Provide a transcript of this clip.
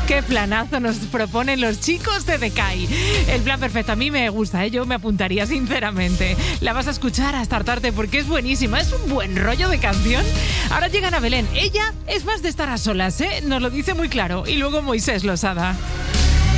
Qué planazo nos proponen los chicos de Decay. El plan perfecto, a mí me gusta, ¿eh? Yo me apuntaría sinceramente. La vas a escuchar hasta hartarte porque es buenísima, es un buen rollo de canción. Ahora llegan a Belén. Ella es más de estar a solas, ¿eh? Nos lo dice muy claro. Y luego Moisés Losada.